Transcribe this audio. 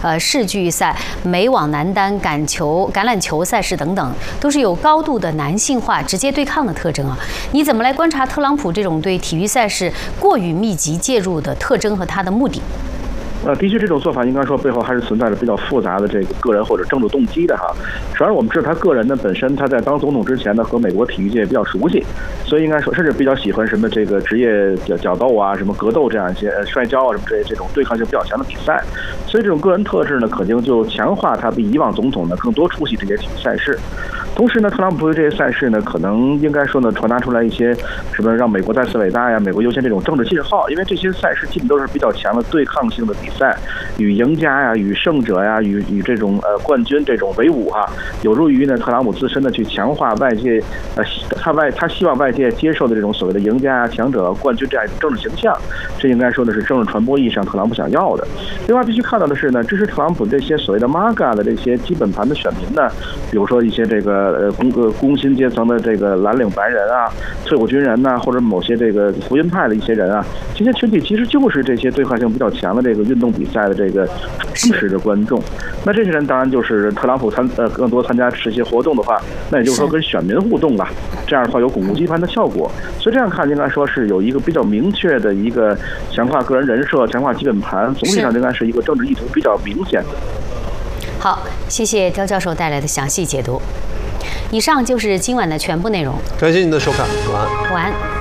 世俱赛、美网男单、橄榄球赛事等等，都是有高度的男性化、直接对抗的特征啊。你怎么来观察特朗普这种对体育赛事过于密集介入的特征和他的目的？ 的确，这种做法应该说背后还是存在着比较复杂的这个个人或者政治动机的哈。首先，我们知道他个人呢本身他在当总统之前呢和美国体育界比较熟悉，所以应该说甚至比较喜欢什么这个职业角斗啊、什么格斗这样一些摔跤啊什么这种对抗性比较强的比赛。所以这种个人特质呢，肯定就强化他比以往总统呢更多出席这些体育赛事。同时呢，特朗普对这些赛事呢，可能应该说呢，传达出来一些什么让美国再次伟大呀、美国优先这种政治信号，因为这些赛事基本都是比较强的对抗性的比赛，与赢家呀、与胜者呀、与这种冠军这种为伍哈，有助于呢特朗普自身的去强化外界他希望外界接受的这种所谓的赢家、强者、冠军这样一种政治形象，这应该说的是政治传播意义上特朗普想要的。另外必须看到的是呢，支持特朗普这些所谓的 MAGA 的这些基本盘的选民呢，比如说一些这个工薪阶层的这个蓝领白人啊、退伍军人呐，或者某些这个福音派的一些人啊，这些群体其实就是这些对抗性比较强的这个运动比赛的这个忠实的观众。那这些人当然就是特朗普更多参加这些活动的话，那也就是说跟选民互动啊，这样的话有巩固基盘的效果。所以这样看应该说是有一个比较明确的一个强化个人人设、强化基本盘，总体上应该是一个政治意图比较明显的。 好，谢谢刁教授带来的详细解读。以上就是今晚的全部内容， 感谢您的收看，晚安。 晚安。